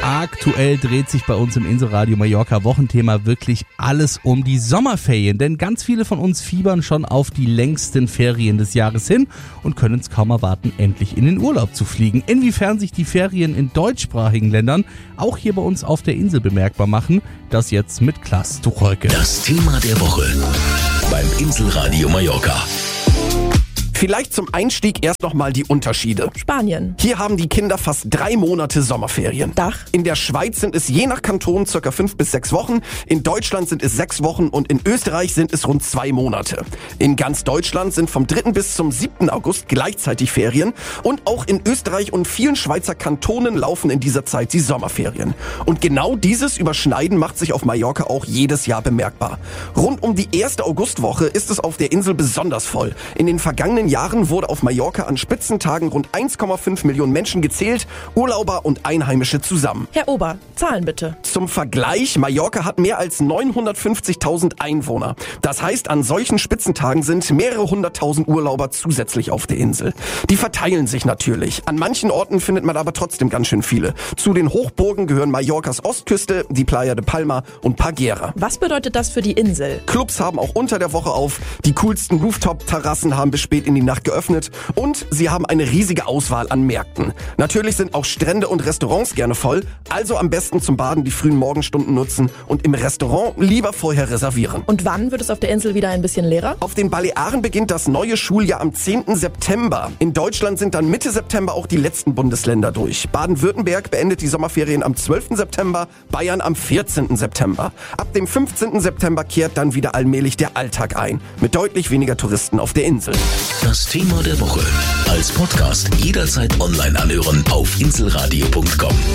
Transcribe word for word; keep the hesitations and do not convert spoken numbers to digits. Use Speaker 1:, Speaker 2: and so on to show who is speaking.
Speaker 1: Aktuell dreht sich bei uns im Inselradio Mallorca Wochenthema wirklich alles um die Sommerferien. Denn ganz viele von uns fiebern schon auf die längsten Ferien des Jahres hin und können es kaum erwarten, endlich in den Urlaub zu fliegen. Inwiefern sich die Ferien in deutschsprachigen Ländern auch hier bei uns auf der Insel bemerkbar machen, das jetzt mit Klaas Tucholke.
Speaker 2: Das Thema der Woche beim Inselradio Mallorca.
Speaker 3: Vielleicht zum Einstieg erst nochmal die Unterschiede.
Speaker 4: Spanien.
Speaker 3: Hier haben die Kinder fast drei Monate Sommerferien.
Speaker 4: Dach.
Speaker 3: In der Schweiz sind es je nach Kanton circa fünf bis sechs Wochen. In Deutschland sind es sechs Wochen und in Österreich sind es rund zwei Monate. In ganz Deutschland sind vom dritten bis zum siebten August gleichzeitig Ferien. Und auch in Österreich und vielen Schweizer Kantonen laufen in dieser Zeit die Sommerferien. Und genau dieses Überschneiden macht sich auf Mallorca auch jedes Jahr bemerkbar. Rund um die erste Augustwoche ist es auf der Insel besonders voll. In den vergangenen Jahren wurde auf Mallorca an Spitzentagen rund eins Komma fünf Millionen Menschen gezählt, Urlauber und Einheimische zusammen.
Speaker 4: Herr Ober, Zahlen bitte.
Speaker 3: Zum Vergleich, Mallorca hat mehr als neunhundertfünfzigtausend Einwohner. Das heißt, an solchen Spitzentagen sind mehrere hunderttausend Urlauber zusätzlich auf der Insel. Die verteilen sich natürlich. An manchen Orten findet man aber trotzdem ganz schön viele. Zu den Hochburgen gehören Mallorcas Ostküste, die Playa de Palma und Parguera.
Speaker 4: Was bedeutet das für die Insel?
Speaker 3: Clubs haben auch unter der Woche auf, die coolsten Rooftop-Terrassen haben bis spät in die Nacht geöffnet und sie haben eine riesige Auswahl an Märkten. Natürlich sind auch Strände und Restaurants gerne voll, also am besten zum Baden die frühen Morgenstunden nutzen und im Restaurant lieber vorher reservieren.
Speaker 4: Und wann wird es auf der Insel wieder ein bisschen leerer?
Speaker 3: Auf den Balearen beginnt das neue Schuljahr am zehnten September. In Deutschland sind dann Mitte September auch die letzten Bundesländer durch. Baden-Württemberg beendet die Sommerferien am zwölften September, Bayern am vierzehnten September. Ab dem fünfzehnten September kehrt dann wieder allmählich der Alltag ein, mit deutlich weniger Touristen auf der Insel.
Speaker 2: Das Thema der Woche als Podcast jederzeit online anhören auf inselradio punkt com.